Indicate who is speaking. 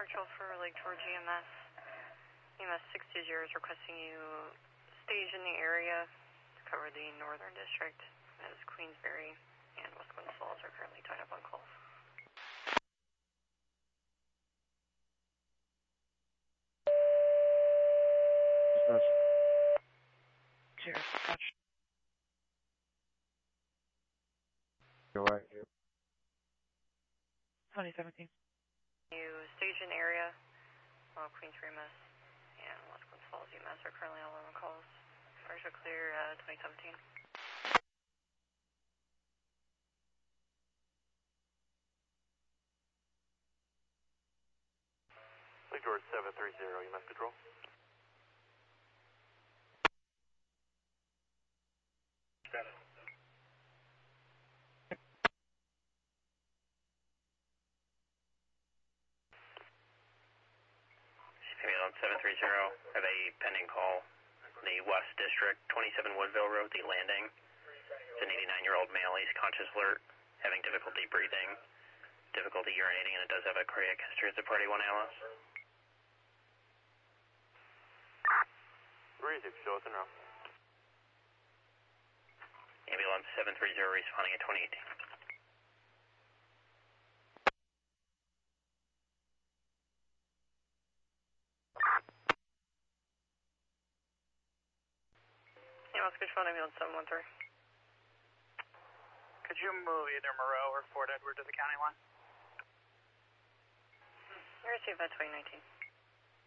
Speaker 1: Churchill for Lake George EMS. EMS 620 is requesting you stage in the area to cover the northern district as Queensbury and West Glens Falls are currently tied up on calls.
Speaker 2: Cheers. Gotcha.
Speaker 3: Go right here.
Speaker 2: 2017.
Speaker 1: You stage in area while Queensbury EMS and West Glens Falls EMS are currently all on calls. Fires are clear 2017.
Speaker 4: Lake George 730, EMS control. Got it.
Speaker 5: Ambulance 730, have a pending call. The West District, 27 Woodville Road, the landing. It's an 89-year-old male, he's conscious alert, having difficulty breathing, difficulty urinating, and it does have a cardiac history. It's a Party 1 ALS.
Speaker 4: Breathing, show us in row.
Speaker 5: Ambulance 730 responding at 2018.
Speaker 1: EMS control ambulance 713.
Speaker 6: Could you move either Moreau or Fort Edward to the county line?
Speaker 1: You received that 2019.